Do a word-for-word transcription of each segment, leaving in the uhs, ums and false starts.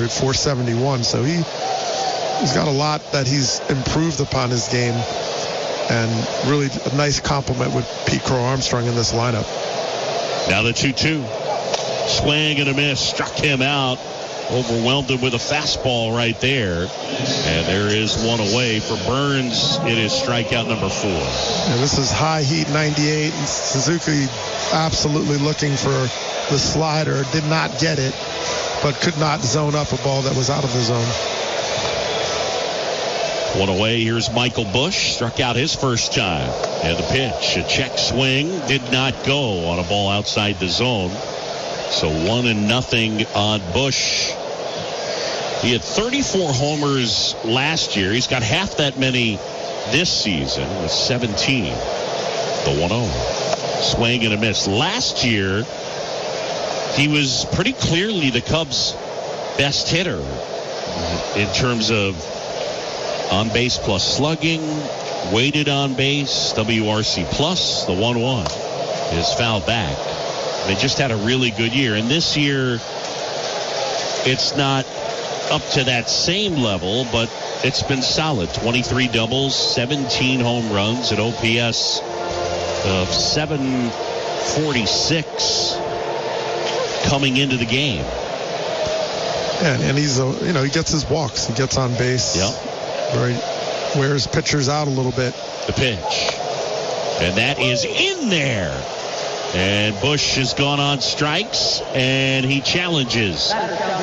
hundred, four seventy-one. So he, he's got a lot that he's improved upon his game. And really a nice compliment with Pete Crow Armstrong in this lineup. Now the two two. Swing and a miss. Struck him out. Overwhelmed him with a fastball right there. And there is one away for Burns. It is strikeout number four. And this is high heat ninety-eight. And Suzuki absolutely looking for the slider. Did not get it, but could not zone up a ball that was out of the zone. One away. Here's Michael Busch. Struck out his first time. And the pitch. A check swing. Did not go on a ball outside the zone. So one and nothing on Busch. He had thirty-four homers last year. He's got half that many this season with seventeen. The one oh. Swing and a miss. Last year, he was pretty clearly the Cubs' best hitter in terms of on base plus slugging, weighted on base, W R C plus. The one one is fouled back. They just had a really good year. And this year, it's not up to that same level, but it's been solid. twenty-three doubles, seventeen home runs, an O P S of seven forty-six coming into the game. And, and he's, a, you know, he gets his walks. He gets on base. Yep. Where he wears pitchers out a little bit. The pitch. And that is in there. And Busch has gone on strikes, and he challenges.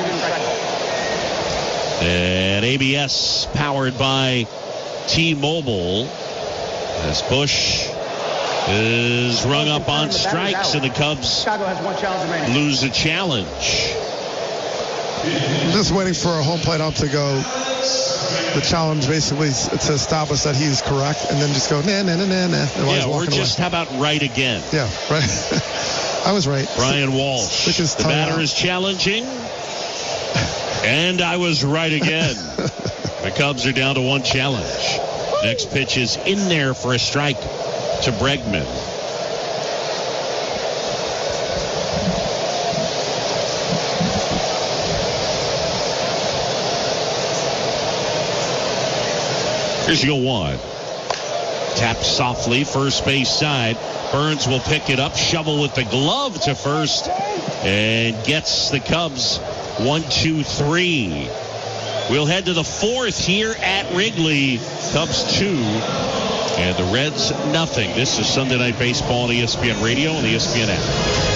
And A B S powered by T-Mobile as Busch is rung up on strikes, and the Cubs lose a challenge. I'm just waiting for a home plate ump to go. The challenge basically is to establish that he's correct, and then just go, nah, nah, nah, nah, nah. Yeah, or just, away. How about right again? Yeah, right. I was right. Brian Walsh. The batter out. Is challenging, and I was right again. The Cubs are down to one challenge. Next pitch is in there for a strike to Bregman. Here's your one. Tapped softly, first base side. Burns will pick it up, shovel with the glove to first, and gets the Cubs one, two, three. We'll head to the fourth here at Wrigley. Cubs two, and the Reds nothing. This is Sunday Night Baseball on E S P N Radio and the E S P N app.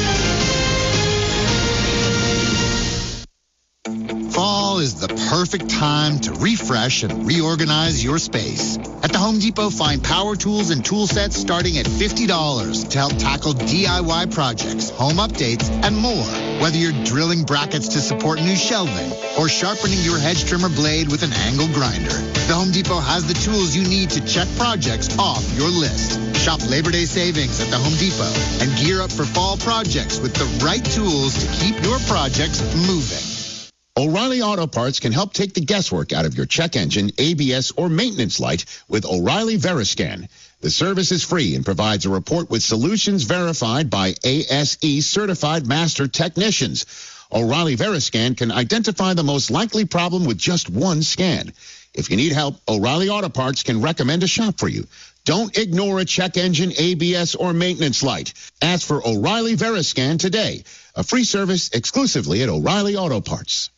Fall is the perfect time to refresh and reorganize your space. At the Home Depot, find power tools and tool sets starting at fifty dollars to help tackle D I Y projects, home updates, and more. Whether you're drilling brackets to support new shelving or sharpening your hedge trimmer blade with an angle grinder, the Home Depot has the tools you need to check projects off your list. Shop Labor Day savings at the Home Depot and gear up for fall projects with the right tools to keep your projects moving. O'Reilly Auto Parts can help take the guesswork out of your check engine, A B S, or maintenance light with O'Reilly Veriscan. The service is free and provides a report with solutions verified by A S E certified master technicians. O'Reilly Veriscan can identify the most likely problem with just one scan. If you need help, O'Reilly Auto Parts can recommend a shop for you. Don't ignore a check engine, A B S, or maintenance light. Ask for O'Reilly Veriscan today. A free service exclusively at O'Reilly Auto Parts.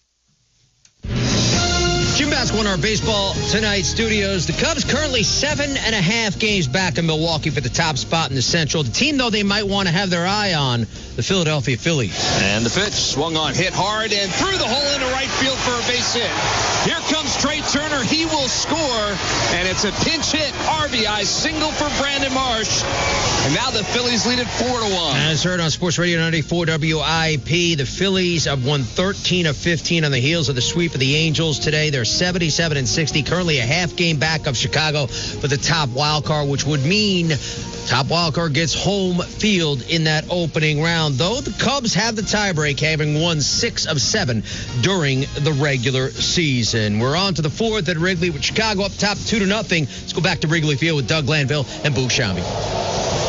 Jim Basco in our Baseball Tonight studios. The Cubs currently seven and a half games back in Milwaukee for the top spot in the Central. The team, though, they might want to have their eye on, the Philadelphia Phillies. And the pitch swung on, hit hard, and through the hole into right field for a base hit. Here comes Trey Turner. He will score, and it's a pinch hit R B I single for Brandon Marsh. And now the Phillies lead it four to one. As heard on Sports Radio ninety-four W I P, the Phillies have won thirteen of fifteen on the heels of the sweep of the Angels today. They're seventy-seven and sixty, currently a half game back of Chicago for the top wild card, which would mean top wild card gets home field in that opening round. Though the Cubs have the tiebreak, having won six of seven during the regular season. We're on to the fourth at Wrigley with Chicago up top two to nothing. Let's go back to Wrigley Field with Doug Glanville and Boo Shambi.